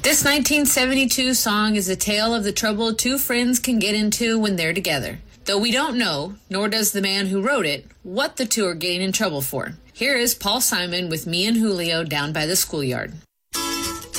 This 1972 song is a tale of the trouble two friends can get into when they're together. Though we don't know, nor does the man who wrote it, what the two are getting in trouble for. Here is Paul Simon with Me and Julio Down by the Schoolyard.